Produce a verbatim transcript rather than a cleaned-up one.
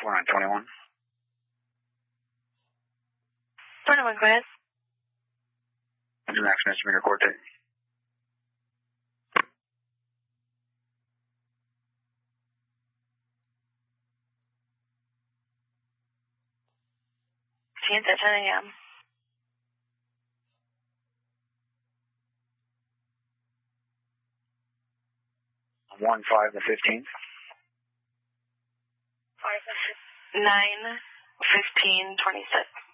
four nine twenty-one. twenty-one, go ahead. New action estimator court date. fifteenth at ten a.m. one five the fifteenth. nine fifteen twenty-six.